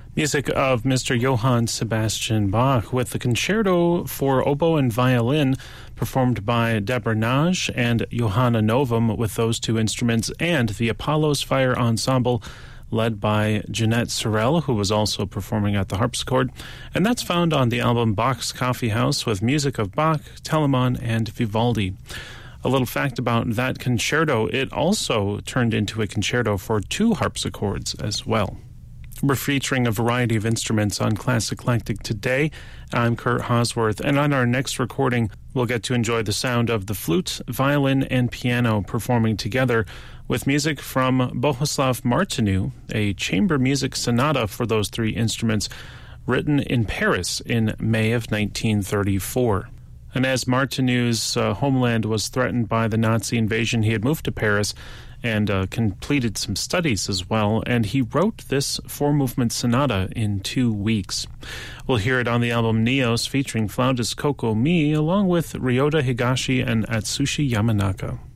Music of Mr. Johann Sebastian Bach with the Concerto for Oboe and Violin performed by Deborah Nage and Johanna Novum with those two instruments, and the Apollo's Fire Ensemble led by Jeanette Sorel, who was also performing at the harpsichord. And that's found on the album Bach's Coffee House with music of Bach, Telemann, and Vivaldi. A little fact about that concerto, it also turned into a concerto for two harpsichords as well. We're featuring a variety of instruments on Classic Eclectic today. I'm Kurt Hosworth, and on our next recording, we'll get to enjoy the sound of the flute, violin, and piano performing together with music from Bohuslav Martinu, a chamber music sonata for those three instruments, written in Paris in May of 1934. And as Martinu's homeland was threatened by the Nazi invasion, he had moved to Paris and completed some studies as well, and he wrote this four-movement sonata in 2 weeks. We'll hear it on the album Neos, featuring flautist Koko Mi, along with Ryota Higashi and Atsushi Yamanaka.